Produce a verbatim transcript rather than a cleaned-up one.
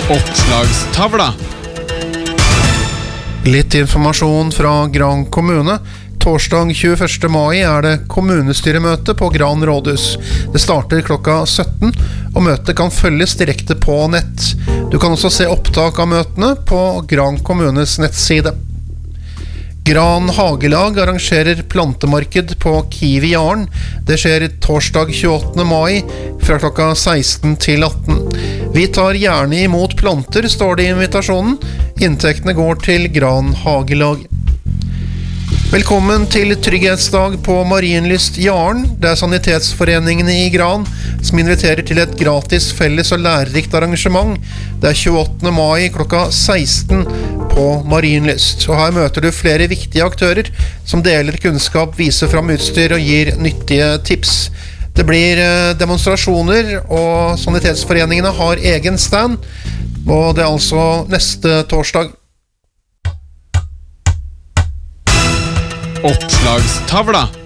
Oppslagstavla. Litt informasjon fra Gran kommune. Torsdag tjueførste mai er det kommunestyremøte på Gran rådhus. Det starter klokka sytten, og møtet kan følges direkte på nett. Du kan også se opptak av møtene på Gran kommunes nettside. Gran Hagelag arrangerer plantemarked på Kiwi Jarn. Det skjer torsdag tjueåttende mai fra klokka seksten til atten. Vi tar gjerne imot planter, står det i invitasjonen. Inntektene går til Gran Hagelag. Velkommen til Trygghetsdag på Marienlyst Jarn. Det er sanitetsforeningene i Gran som inviterer til et gratis felles og lærerikt arrangement. Det er tjueåttende mai klokka seksten på Marienlyst. Og her møter du flere viktige aktører som deler kunnskap, viser fram utstyr og gir nyttige tips. Det blir demonstrasjoner, og sanitetsforeningene har egen stand, og det er altså neste torsdag. Oppslagstavla.